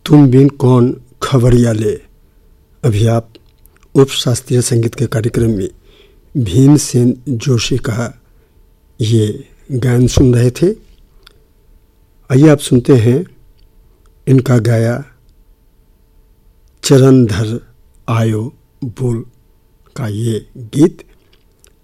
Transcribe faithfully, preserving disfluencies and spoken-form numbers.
तुम बिन कौन खबरिया ले। अभी आप उप शास्त्रीय संगीत के कार्यक्रम में भीमसेन जोशी का ये गायन सुन रहे थे। आइए आप सुनते हैं इनका गाया चरण धर आयो बोल का ये गीत।